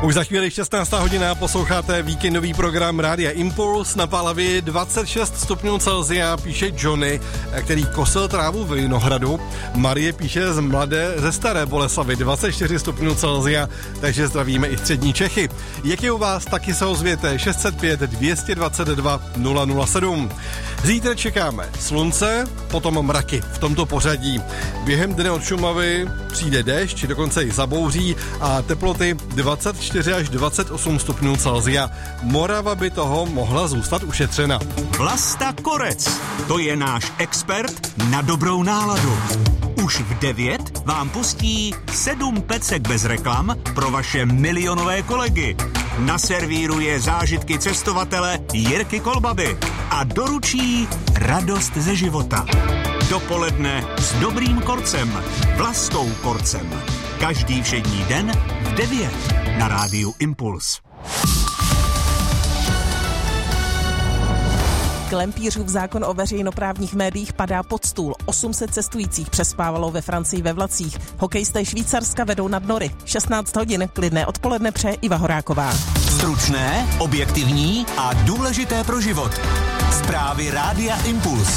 Už za chvíli 16. hodina posloucháte víkendový program Rádia Impuls. Na Pálavě 26 stupňů Celsia, píše Johnny, který kosil trávu v Vinohradu. Marie píše ze Staré Boleslavy 24 stupňů Celsia, takže zdravíme i střední Čechy. Jak je u vás, taky se ozvěte 605 222 007. Zítra čekáme slunce, potom mraky v tomto pořadí. Během dne od Šumavy přijde déšť, dokonce i zabouří a teploty 24 až 28 stupňů Celsia. Morava by toho mohla zůstat ušetřena. Vlasta Korec, to je náš expert na dobrou náladu. Už v 9 vám pustí 7 pecek bez reklam pro vaše milionové kolegy. Naservíruje zážitky cestovatele Jirky Kolbaby a doručí radost ze života. Dopoledne s dobrým korcem, Vlastou Korcem. Každý všední den v 9 na rádiu Impuls. Klempířův zákon o veřejnoprávních médiích padá pod stůl. 800 cestujících přespávalo ve Francii ve vlacích. Hokejisté Švýcarska vedou nad Nory. 16 hodin, klidné odpoledne přeje Iva Horáková. Stručné, objektivní a důležité pro život. Zprávy Rádia Impuls.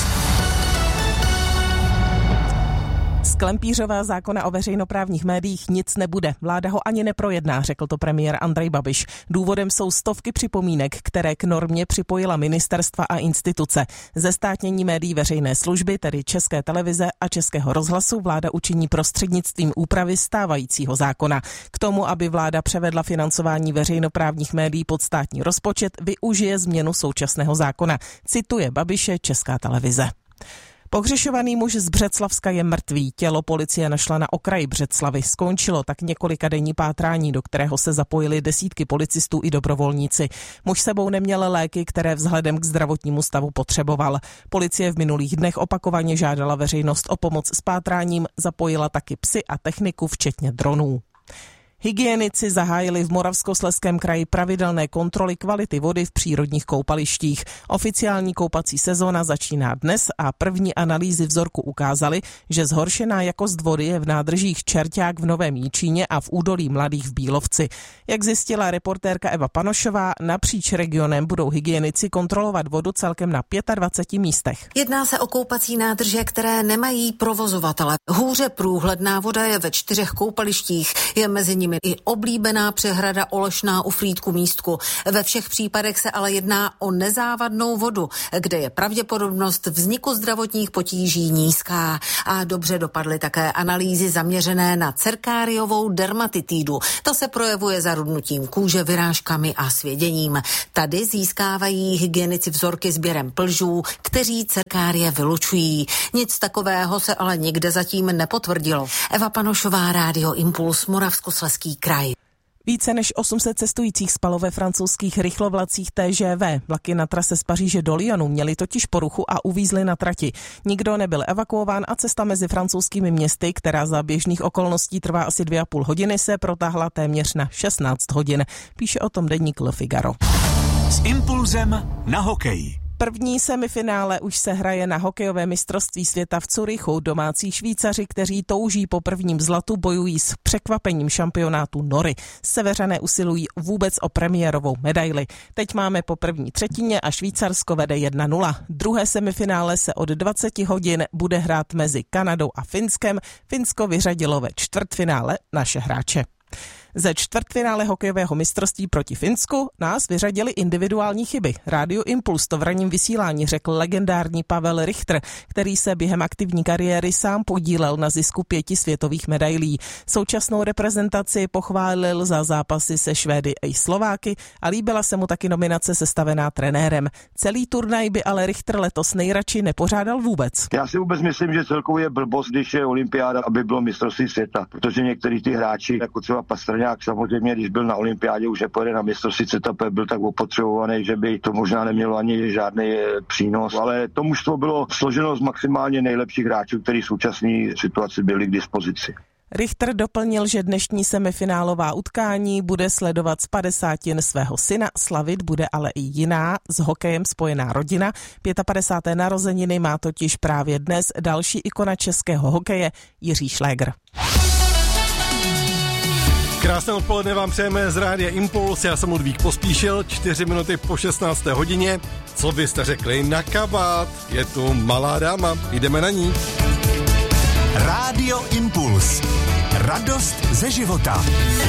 Z Klempířova zákona o veřejnoprávních médiích nic nebude. Vláda ho ani neprojedná, řekl to premiér Andrej Babiš. Důvodem jsou stovky připomínek, které k normě připojila ministerstva a instituce. Zestátnění médií veřejné služby, tedy České televize a Českého rozhlasu, vláda učiní prostřednictvím úpravy stávajícího zákona. K tomu, aby vláda převedla financování veřejnoprávních médií pod státní rozpočet, využije změnu současného zákona. Cituje Babiše Česká televize. Pohřešovaný muž z Břeclavska je mrtvý. Tělo policie našla na okraji Břeclavy. Skončilo tak několikadenní pátrání, do kterého se zapojili desítky policistů i dobrovolníci. Muž sebou neměl léky, které vzhledem k zdravotnímu stavu potřeboval. Policie v minulých dnech opakovaně žádala veřejnost o pomoc s pátráním, zapojila taky psy a techniku, včetně dronů. Hygienici zahájili v Moravskoslezském kraji pravidelné kontroly kvality vody v přírodních koupalištích. Oficiální koupací sezóna začíná dnes a první analýzy vzorku ukázaly, že zhoršená jakost vody je v nádržích Čerťák v Novém Jičíně a v údolí Mladých v Bílovci. Jak zjistila reportérka Eva Panošová, napříč regionem budou hygienici kontrolovat vodu celkem na 25 místech. Jedná se o koupací nádrže, které nemají provozovatele. Hůře průhledná voda je ve 4 koupalištích, je mezi nimi i oblíbená přehrada Olešná u Frýdku Místku. Ve všech případech se ale jedná o nezávadnou vodu, kde je pravděpodobnost vzniku zdravotních potíží nízká. A dobře dopadly také analýzy zaměřené na cerkáriovou dermatitidu. Ta se projevuje zarudnutím kůže, vyrážkami a svěděním. Tady získávají hygienici vzorky sběrem plžů, kteří cerkárie vylučují. Nic takového se ale nikde zatím nepotvrdilo. Eva Panošová, Rádio Impuls, Moravskoslezský kraj. Více než 800 cestujících spalo ve francouzských rychlovlacích TGV. Vlaky na trase z Paříže do Lyonu měly totiž poruchu a uvízly na trati. Nikdo nebyl evakuován a cesta mezi francouzskými městy, která za běžných okolností trvá asi 2,5 hodiny, se protáhla téměř na 16 hodin. Píše o tom deník Le Figaro. S impulzem na hokej. První semifinále už se hraje na hokejové mistrovství světa v Curychu. Domácí Švýcaři, kteří touží po prvním zlatu, bojují s překvapením šampionátu Nory. Seveřané usilují vůbec o premiérovou medaili. Teď máme po první třetině a Švýcarsko vede 1-0. Druhé semifinále se od 20 hodin bude hrát mezi Kanadou a Finskem. Finsko vyřadilo ve čtvrtfinále naše hráče. Ze čtvrtfinále hokejového mistrovství proti Finsku nás vyřadili individuální chyby. Rádio Impuls to v ranním vysílání řekl legendární Pavel Richter, který se během aktivní kariéry sám podílel na zisku 5 světových medailí. Současnou reprezentaci pochválil za zápasy se Švédy i Slováky a líbila se mu taky nominace sestavená trenérem. Celý turnaj by ale Richter letos nejradši nepořádal vůbec. Já si vůbec myslím, že celkově je blbost, když je olympiáda, aby bylo mistrovství světa, protože některý ty hráči, jako třeba Pastrňák, samozřejmě, když byl na olympiádě, už nepojede na mistrovství světa, byl tak opotřebovaný, že by to možná nemělo ani žádný přínos, ale to mužstvo bylo složeno z maximálně nejlepších hráčů, kteří v současné situaci byli k dispozici. Richter doplnil, že dnešní semifinálová utkání bude sledovat z 50 svého syna, slavit bude ale i jiná s hokejem spojená rodina. 55. narozeniny má totiž právě dnes další ikona českého hokeje Jiří Šlégr. Krásné odpoledne vám přejeme z Rádia Impuls, já jsem Ludvík Pospíšil, 4 minuty po 16. hodině. Co byste řekli na kabát? Je tu malá dáma, jdeme na ní. Rádio Impuls. Radost ze života.